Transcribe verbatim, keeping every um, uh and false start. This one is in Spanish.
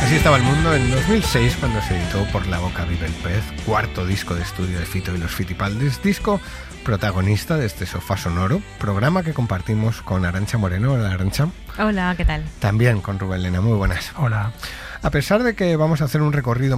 Así estaba el mundo en dos mil seis cuando se editó Por la boca vive el pez, cuarto disco de estudio de Fito y los Fitipaldis, disco protagonista de este Sofá Sonoro, programa que compartimos con Arantxa Moreno. Hola, Arantxa. Hola, ¿qué tal? También con Rubén Lena, muy buenas. Hola. A pesar de que vamos a hacer un recorrido